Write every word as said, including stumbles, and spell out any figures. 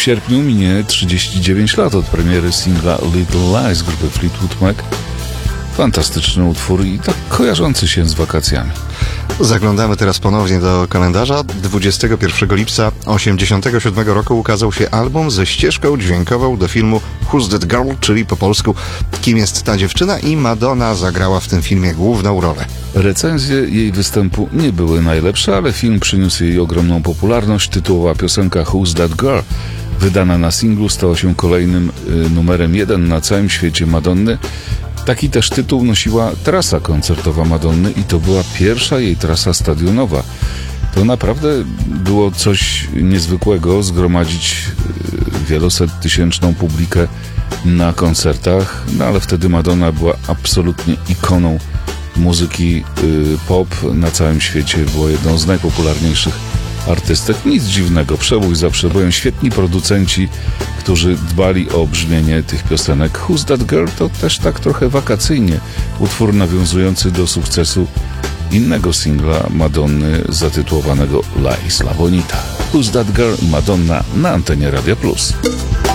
W sierpniu minie trzydzieści dziewięć lat od premiery singla Little Lies grupy Fleetwood Mac. Fantastyczny utwór i tak kojarzący się z wakacjami. Zaglądamy teraz ponownie do kalendarza. dwudziestego pierwszego lipca osiemdziesiątego siódmego roku ukazał się album ze ścieżką dźwiękową do filmu Who's That Girl, czyli po polsku Kim jest ta dziewczyna, i Madonna zagrała w tym filmie główną rolę. Recenzje jej występu nie były najlepsze, ale film przyniósł jej ogromną popularność. Tytułowa piosenka Who's That Girl, wydana na singlu, stała się kolejnym y, numerem jeden na całym świecie Madonny. Taki też tytuł nosiła trasa koncertowa Madonny i to była pierwsza jej trasa stadionowa. To naprawdę było coś niezwykłego zgromadzić wielosettysięczną publikę na koncertach, no ale wtedy Madonna była absolutnie ikoną muzyki pop na całym świecie, była jedną z najpopularniejszych artystek. Nic dziwnego, przebój za przebojem, świetni producenci, którzy dbali o brzmienie tych piosenek. Who's That Girl to też tak trochę wakacyjnie utwór nawiązujący do sukcesu innego singla Madonny zatytułowanego Lies La Bonita. Who's That Girl i Madonna na antenie Radia Plus.